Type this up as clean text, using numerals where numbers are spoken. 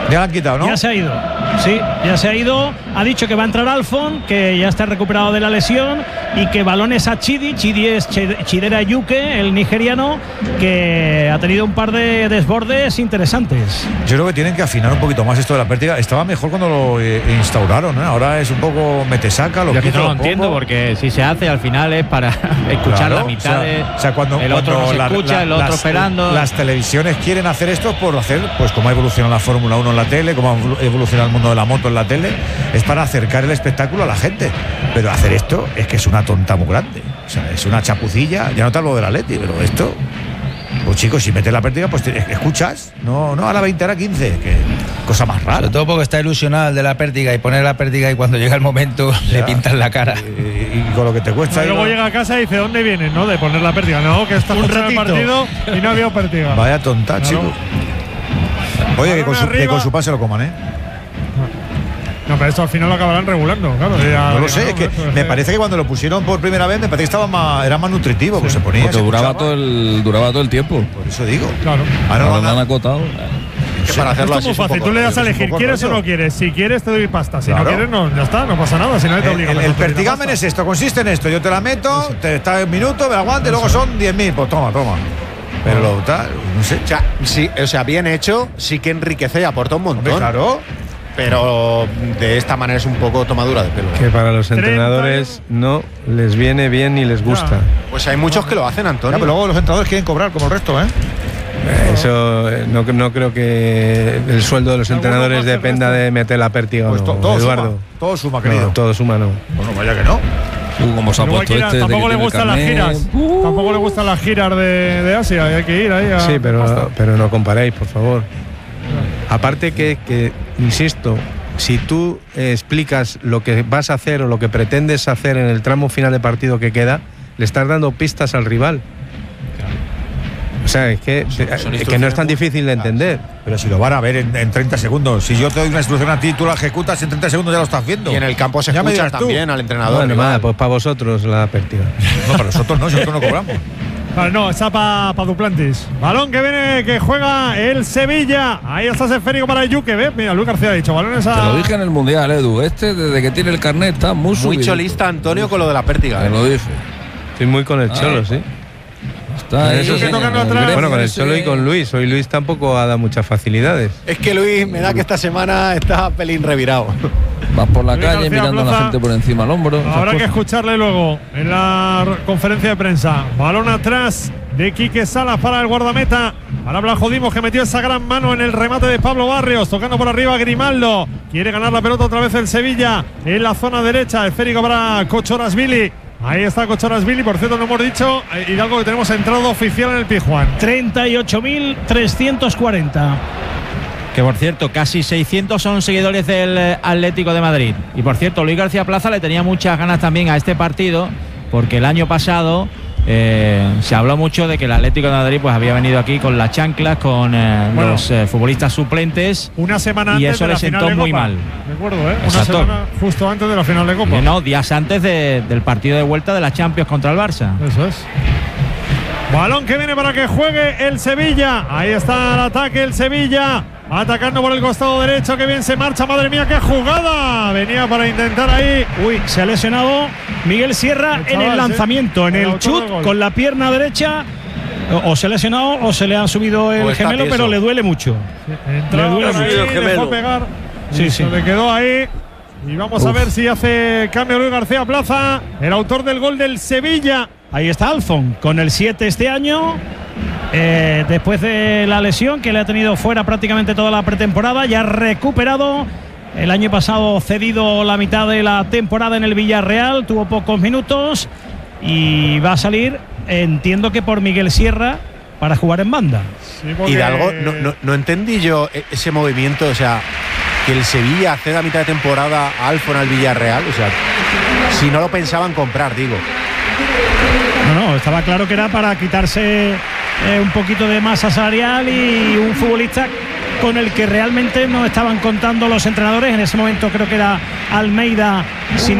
Ya lo han quitado, ¿no? Ya se ha ido. Sí, ya se ha ido. Ha dicho que va a entrar Alfon, que ya está recuperado de la lesión, y que balones a Chidi. Chidi es Chidera Yuke, el nigeriano, que ha tenido un par de desbordes interesantes. Yo creo que tienen que afinar un poquito más esto de la Pértiga. Estaba mejor cuando lo instauraron, ¿eh? Ahora es un poco metesaca. Yo que no lo entiendo, porque si se hace al final es para escuchar la mitad cuando el otro no se escucha, el otro esperando. Las televisiones quieren hacer esto por hacer, pues como ha evolucionado la Fórmula 1 en la tele, como ha evolucionado el mundo de la moto en la tele, es para acercar el espectáculo a la gente. Pero hacer esto es que es una tonta muy grande. O sea, es una chapucilla. Ya no te hablo del Atleti, pero esto, pues chicos, si metes la Pértiga, pues escuchas. No, a la 20, a la 15. Que cosa más rara. Sobre todo porque está ilusionado el de la Pértiga, y poner la Pértiga y cuando llega el momento le pintan la cara. Y con lo que te cuesta. Y luego llega a casa y dice, ¿dónde vienes, no? De poner la Pértiga. No, que está un partido y no había Pértiga. Vaya tonta, chico. Oye, que con su pan se lo coman, ¿eh? No, pero esto al final lo acabarán regulando, claro. No lo sé, es que me parece que cuando lo pusieron por primera vez me parece que era más nutritivo, sí. Pues se ponía. Porque duraba todo el tiempo. Por eso digo. Claro. Ahora lo han acotado. Que para hacerlo así es muy fácil. Tú le das a elegir, ¿quieres o no quieres? Si quieres te doy pasta, si no quieres no, ya está, no pasa nada, si nadie te obliga. El Pertigamen es esto, consiste en esto, yo te la meto, te está un minuto, me la aguante, y luego son 10.000, pues toma. Pero lo tal, no sé. O sea, bien hecho, sí que enriquece y aporta un montón. Claro. Pero de esta manera es un poco tomadura de pelo. Que para los entrenadores no les viene bien ni les gusta. Pues hay muchos que lo hacen, Antonio. Pero luego los entrenadores quieren cobrar como el resto, ¿eh? Eso no creo que el sueldo de los entrenadores dependa de meter la Pértiga, pues no, Eduardo. Todo suma, querido. Todo suma, no. Bueno, vaya que no. Como se ha puesto tampoco le gustan las giras. Tampoco le gustan las giras de Asia. Hay que ir ahí. Sí, pero no comparéis, por favor. Aparte que insisto, si tú explicas lo que vas a hacer o lo que pretendes hacer en el tramo final de partido que queda, le estás dando pistas al rival. O sea, es que no es tan difícil de entender. Pero si lo van a ver en 30 segundos. Si yo te doy una instrucción a ti, tú la ejecutas, en 30 segundos ya lo estás viendo. Y en el campo se escucha también al entrenador. Bueno, nada, pues para vosotros la Pértiga. No, para nosotros no cobramos. Vale, no, está para Duplantis. Balón que viene, que juega el Sevilla. Ahí está ese esférico para Yuke, ¿ves? Mira, Luis García ha dicho, balones a... Te lo dije en el Mundial, Edu. Desde que tiene el carnet está muy cholista, Antonio, con lo de la Pértiga. Te lo dije. Estoy muy con el Cholo, sí. Eso sí, bueno, con el Cholo y con Luis. Hoy Luis tampoco ha dado muchas facilidades. Es que Luis me da que esta semana está pelín revirado. Vas por la calle mirando a la gente por encima del hombro. Habrá que escucharle luego en la conferencia de prensa. Balón atrás de Quique Salas para el guardameta. Ahora Blajodimos, que metió esa gran mano en el remate de Pablo Barrios. Tocando por arriba Grimaldo. Quiere ganar la pelota otra vez el Sevilla en la zona derecha. Esférico para Kochorasvili. Ahí está Kochorasvili, por cierto, no hemos dicho, Hidalgo, que tenemos entrada oficial en el Pizjuán. 38.340. Que por cierto, casi 600 son seguidores del Atlético de Madrid. Y por cierto, Luis García Plaza le tenía muchas ganas también a este partido, porque el año pasado se habló mucho de que el Atlético de Madrid pues había venido aquí con las chanclas, con los futbolistas suplentes. Una semana antes y eso de la le sentó final de muy Copa. mal. Recuerdo, una semana justo antes de la final de Copa. No, días antes del partido de vuelta de la Champions contra el Barça. Eso es. Balón que viene para que juegue el Sevilla. Ahí está el ataque, el Sevilla. Atacando por el costado derecho, que bien se marcha, madre mía, qué jugada. Venía para intentar ahí. Uy, se ha lesionado Miguel Sierra en el lanzamiento, en el chut, con la pierna derecha. O se ha lesionado o se le ha subido el gemelo, pero le duele mucho. Le duele mucho. Dejó pegar. Sí. Se le quedó ahí. Y vamos a ver si hace cambio Luis García Plaza, el autor del gol del Sevilla. Ahí está Alfon, con el 7 este año. Después de la lesión que le ha tenido fuera prácticamente toda la pretemporada, ya ha recuperado. El año pasado cedido la mitad de la temporada en el Villarreal, tuvo pocos minutos y va a salir, entiendo que por Miguel Sierra, para jugar en banda. Sí, Hidalgo, no entendí yo ese movimiento, o sea, que el Sevilla ceda a mitad de temporada a Alfon al Villarreal, o sea, si no lo pensaban comprar, digo. No, estaba claro que era para quitarse un poquito de masa salarial y un futbolista con el que realmente no estaban contando los entrenadores. En ese momento creo que era Almeida sin